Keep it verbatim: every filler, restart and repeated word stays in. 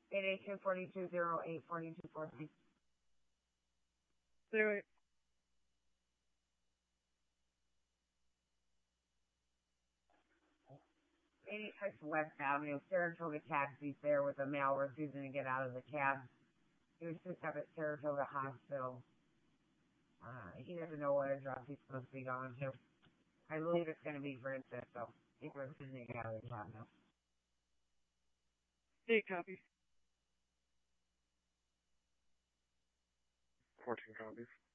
eight eight two, four two zero eight, four two four three. Zero eight. eighty-six West Avenue, Saratoga taxis there with a male refusing to get out of the cab. He was just up at Saratoga Hospital. Uh, he doesn't know what address he's supposed to be going to. I believe it's going to be Francisco. He's refusing to get out of the cab now. Eight copies. Fourteen copies.